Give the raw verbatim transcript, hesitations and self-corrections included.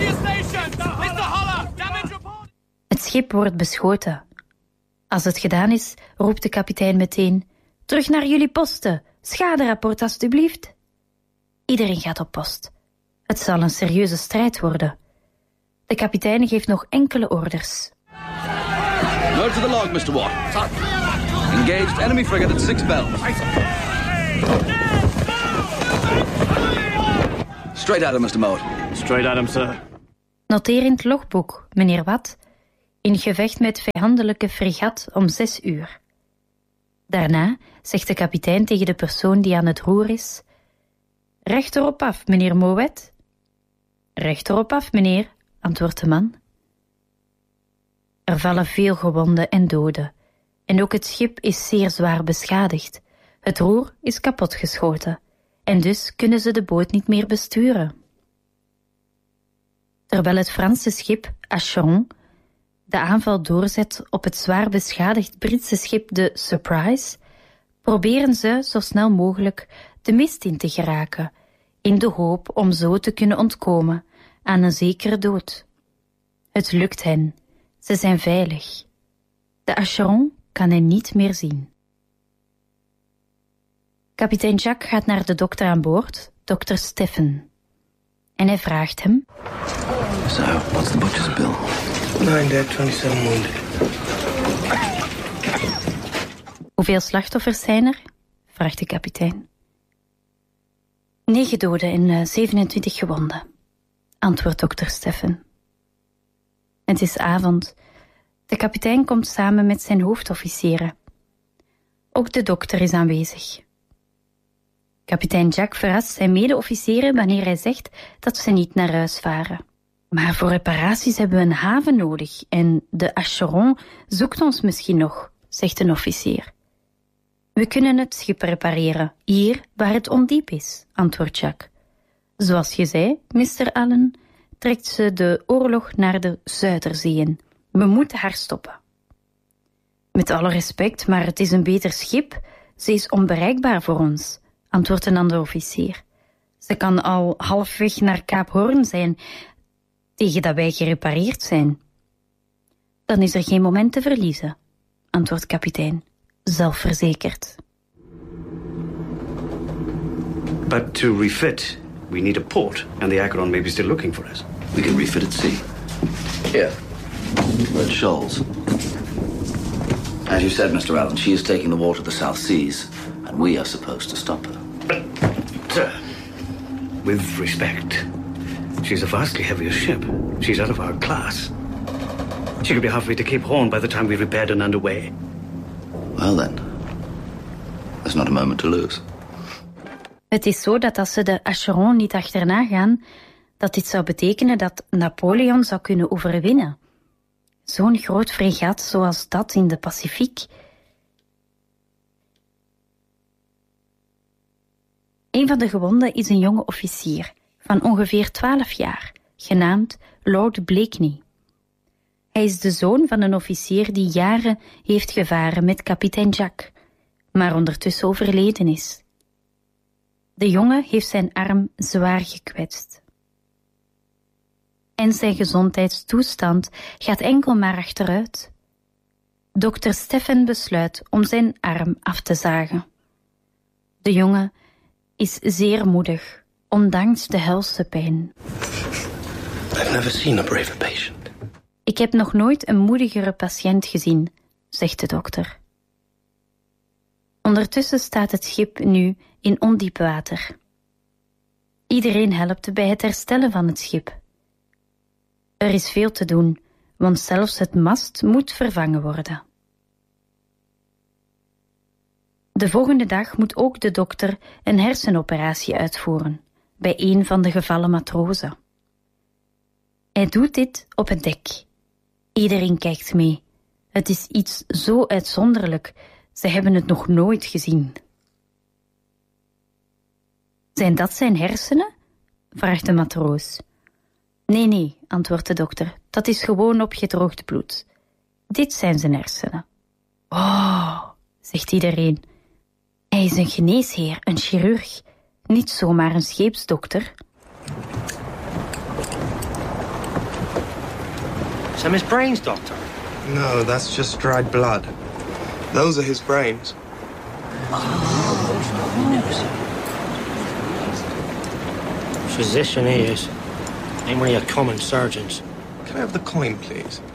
Het schip wordt beschoten. Als het gedaan is, roept de kapitein meteen: terug naar jullie posten, schaderapport alstublieft. Iedereen gaat op post. Het zal een serieuze strijd worden. De kapitein geeft nog enkele orders. Note to the log, mister Watt. Engaged enemy frigate at six bells. Straight at him, mister Mode. Straight at him, sir. Noteer in het logboek, meneer Watt. In gevecht met vijandelijke fregat om zes uur. Daarna zegt de kapitein tegen de persoon die aan het roer is: rechterop af, meneer Moet. Rechterop af, meneer, antwoordt de man. Er vallen veel gewonden en doden. En ook het schip is zeer zwaar beschadigd. Het roer is kapotgeschoten. En dus kunnen ze de boot niet meer besturen. Terwijl het Franse schip Acheron de aanval doorzet op het zwaar beschadigd Britse schip de Surprise, proberen ze zo snel mogelijk de mist in te geraken, in de hoop om zo te kunnen ontkomen aan een zekere dood. Het lukt hen. Ze zijn veilig. De Acheron kan hen niet meer zien. Kapitein Jacques gaat naar de dokter aan boord, dokter Steffen. En hij vraagt hem: So, what's the butcher's bill? Nine dead, twenty-seven wounded. Hoeveel slachtoffers zijn er? Vraagt de kapitein. Negen doden en uh, zevenentwintig gewonden, antwoordt dokter Steffen. Het is avond. De kapitein komt samen met zijn hoofdofficieren. Ook de dokter is aanwezig. Kapitein Jacques verrast zijn mede-officieren wanneer hij zegt dat ze niet naar huis varen. Maar voor reparaties hebben we een haven nodig en de Acheron zoekt ons misschien nog, zegt een officier. We kunnen het schip repareren, hier waar het ondiep is, antwoordt Jacques. Zoals je zei, mister Allen, trekt ze de oorlog naar de Zuiderzeeën. We moeten haar stoppen. Met alle respect, maar het is een beter schip. Ze is onbereikbaar voor ons, antwoordt een andere officier. Ze kan al halfweg naar Kaap Hoorn zijn, tegen dat wij gerepareerd zijn. Dan is er geen moment te verliezen, antwoordt kapitein, zelfverzekerd. But to refit, we need a port, and the Acheron may be still looking for us. We can refit at sea. Here. Red Shoals. As you said, Mister Allen, she is taking the war to the South Seas, and we are supposed to stop her. But, sir, with respect, she's a vastly heavier ship. She's out of our class. She could be halfway to Cape Horn by the time we repaired and underway. Well then, there's not a moment to lose. Het is zo dat als ze de Acheron niet achterna gaan, dat dit zou betekenen dat Napoleon zou kunnen overwinnen. Zo'n groot fregat zoals dat in de Pacifiek. Een van de gewonden is een jonge officier van ongeveer twaalf jaar, genaamd Lord Blakeney. Hij is de zoon van een officier die jaren heeft gevaren met kapitein Jacques, maar ondertussen overleden is. De jongen heeft zijn arm zwaar gekwetst. En zijn gezondheidstoestand gaat enkel maar achteruit. Dokter Steffen besluit om zijn arm af te zagen. De jongen is zeer moedig, ondanks de helse pijn. I've never seen a braver patient. Ik heb nog nooit een moedigere patiënt gezien, zegt de dokter. Ondertussen staat het schip nu in ondiep water. Iedereen helpt bij het herstellen van het schip. Er is veel te doen, want zelfs het mast moet vervangen worden. De volgende dag moet ook de dokter een hersenoperatie uitvoeren bij een van de gevallen matrozen. Hij doet dit op het dek. Iedereen kijkt mee. Het is iets zo uitzonderlijk. Ze hebben het nog nooit gezien. Zijn dat zijn hersenen? Vraagt de matroos. Nee, nee, antwoordt de dokter. Dat is gewoon opgedroogd bloed. Dit zijn zijn hersenen. Oh, zegt iedereen. Hij is een geneesheer, een chirurg. Niet zomaar een scheepsdokter. Sam his brains, Doctor? No, that's just dried blood. Those are his brains. Physician he is. Ain't one of your common surgeons. Can I have the coin, please?